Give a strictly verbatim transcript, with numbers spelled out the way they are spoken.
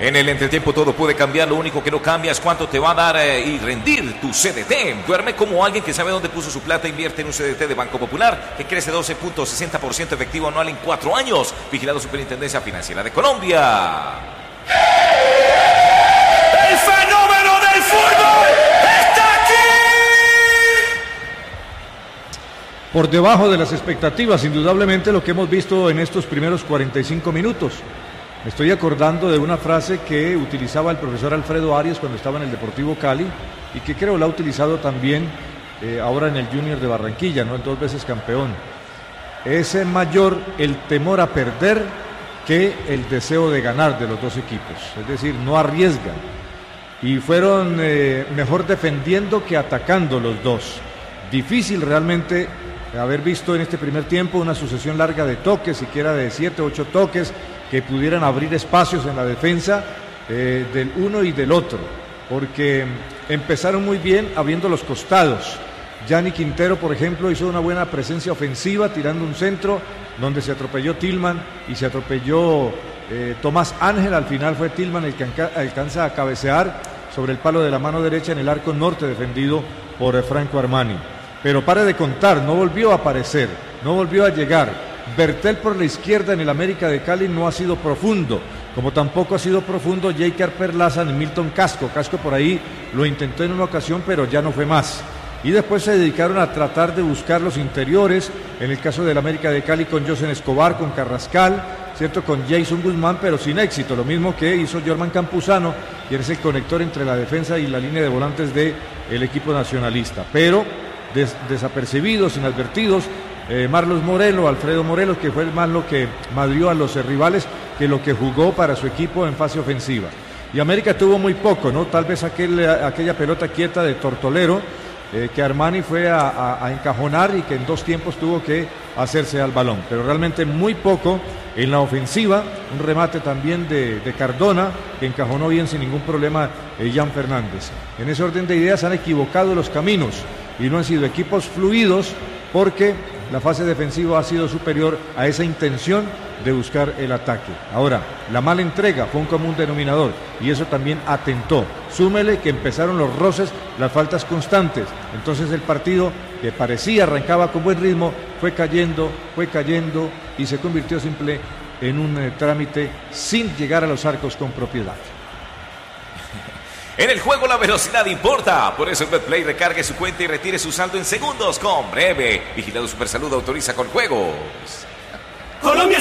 En el entretiempo todo puede cambiar, lo único que no cambia es cuánto te va a dar eh, y rendir tu C D T. Duerme como alguien que sabe dónde puso su plata, invierte en un C D T de Banco Popular que crece doce punto sesenta por ciento efectivo anual en cuatro años. Vigilado Superintendencia Financiera de Colombia. ¡El fenómeno del fútbol está aquí! Por debajo de las expectativas, indudablemente, lo que hemos visto en estos primeros cuarenta y cinco minutos. Me estoy acordando de una frase que utilizaba el profesor Alfredo Arias cuando estaba en el Deportivo Cali y que creo la ha utilizado también eh, ahora en el Junior de Barranquilla, ¿no? Dos veces campeón. Es mayor el temor a perder que el deseo de ganar de los dos equipos, es decir, no arriesgan y fueron eh, mejor defendiendo que atacando los dos. Difícil realmente haber visto en este primer tiempo una sucesión larga de toques, siquiera de siete, ocho toques que pudieran abrir espacios en la defensa eh, del uno y del otro, porque empezaron muy bien abriendo los costados. Gianni Quintero, por ejemplo, hizo una buena presencia ofensiva tirando un centro donde se atropelló Tillman y se atropelló eh, Tomás Ángel. Al final fue Tillman el que alcanza a cabecear sobre el palo de la mano derecha en el arco norte defendido por eh, Franco Armani. Pero pare de contar, no volvió a aparecer, no volvió a llegar. Bertel por la izquierda en el América de Cali no ha sido profundo, como tampoco ha sido profundo Jeiker Perlaza ni Milton Casco. Casco por ahí lo intentó en una ocasión, pero ya no fue más. Y después se dedicaron a tratar de buscar los interiores, en el caso del América de Cali con Josen Escobar, con Carrascal, cierto, con Jason Guzmán, pero sin éxito, lo mismo que hizo Jorman Campuzano, quien es el conector entre la defensa y la línea de volantes del equipo nacionalista. Pero des- desapercibidos, inadvertidos, Eh, Marlos Morelos, Alfredo Morelos, que fue más lo que madrió a los eh, rivales que lo que jugó para su equipo en fase ofensiva. Y América tuvo muy poco, ¿no? Tal vez aquel, aquella pelota quieta de Tortolero, eh, que Armani fue a, a, a encajonar y que en dos tiempos tuvo que hacerse al balón. Pero realmente muy poco en la ofensiva. Un remate también de, de Cardona, que encajonó bien sin ningún problema eh, Jan Fernández. En ese orden de ideas han equivocado los caminos y no han sido equipos fluidos porque la fase defensiva ha sido superior a esa intención de buscar el ataque. Ahora, la mala entrega fue un común denominador y eso también atentó. Súmele que empezaron los roces, las faltas constantes. Entonces el partido, que parecía arrancaba con buen ritmo, fue cayendo, fue cayendo y se convirtió simple en un eh, trámite sin llegar a los arcos con propiedad. En el juego la velocidad importa, por eso el BetPlay recargue su cuenta y retire su saldo en segundos con Breve. Vigilado Supersalud autoriza con juegos. Colombia